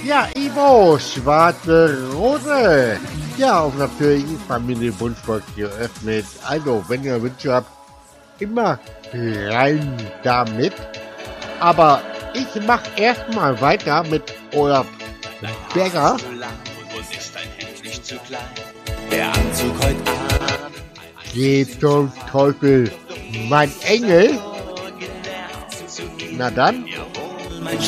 Ja, Ivo, schwarze Rose. Ja, auch natürlich ist Familienwunschbox geöffnet. Also, wenn ihr Wünsche habt, immer rein damit. Aber ich mach erstmal weiter mit eurem Bäcker. Der Anzug heute Abend. Geht zum Teufel, mein Engel. Na dann,